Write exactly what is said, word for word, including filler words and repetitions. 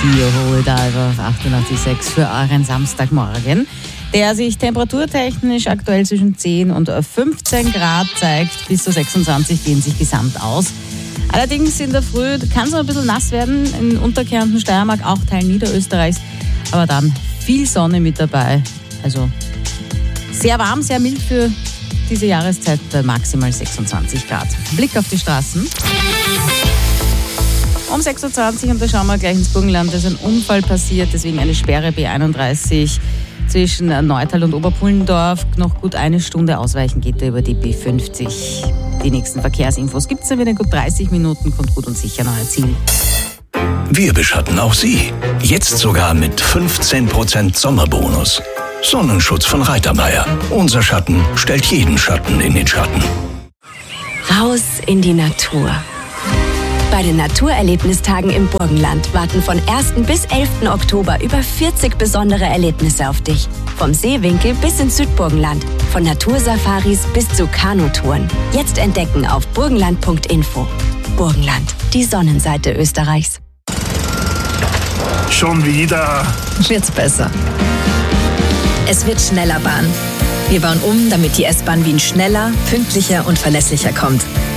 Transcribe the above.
vier Hohe Diver auf achtundachtzig Komma sechs für euren Samstagmorgen, der sich temperaturtechnisch aktuell zwischen zehn und fünfzehn Grad zeigt. Bis zu sechsundzwanzig gehen sich gesamt aus. Allerdings in der Früh kann es noch ein bisschen nass werden, in Unterkärnten, Steiermark, auch Teil Niederösterreichs, aber dann viel Sonne mit dabei. Also sehr warm, sehr mild für diese Jahreszeit, bei maximal sechsundzwanzig Grad. Blick auf die Straßen. Um sechs Uhr zwanzig und da schauen wir gleich ins Burgenland. Da ist ein Unfall passiert, deswegen eine Sperre B einunddreißig zwischen Neutal und Oberpullendorf. Noch gut eine Stunde ausweichen geht da über die B fünfzig. Die nächsten Verkehrsinfos gibt es dann wieder in gut dreißig Minuten. Kommt gut und sicher nach euer Ziel. Wir beschatten auch Sie. Jetzt sogar mit fünfzehn Prozent Sommerbonus. Sonnenschutz von Reitermeier. Unser Schatten stellt jeden Schatten in den Schatten. Raus in die Natur. Bei den Naturerlebnistagen im Burgenland warten von ersten bis elften Oktober über vierzig besondere Erlebnisse auf dich. Vom Seewinkel bis ins Südburgenland, von Natursafaris bis zu Kanutouren. Jetzt entdecken auf burgenland punkt info. Burgenland, die Sonnenseite Österreichs. Schon wieder. Wird's besser. Es wird schneller Bahn. Wir bauen um, damit die S-Bahn Wien schneller, pünktlicher und verlässlicher kommt.